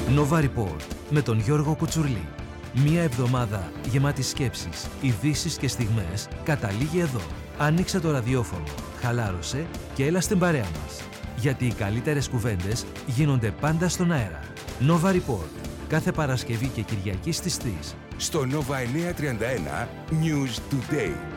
Nova Report με τον Γιώργο Κουτσουρλή. Μία εβδομάδα γεμάτη σκέψεις, ειδήσεις και στιγμές καταλήγει εδώ. Ανοίξε το ραδιόφωνο, χαλάρωσε και έλα στην παρέα μας. Γιατί οι καλύτερες κουβέντες γίνονται πάντα στον αέρα. Nova Report. Κάθε Παρασκευή και Κυριακή στις 3. Στο Nova 931 News Today.